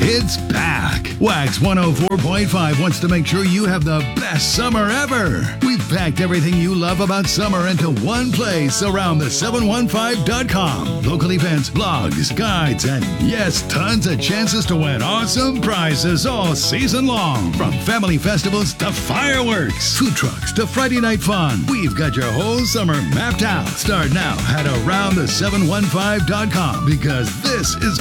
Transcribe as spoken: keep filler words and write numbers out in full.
It's back. Wax one oh four point five wants to make sure you have the best summer ever. We've packed everything you love about summer into one place around the seven one five dot com. Local events, blogs, guides, and yes, tons of chances to win awesome prizes all season long. From family festivals to fireworks, food trucks to Friday night fun, we've got your whole summer mapped out. Start now at around the seven one five dot com because this is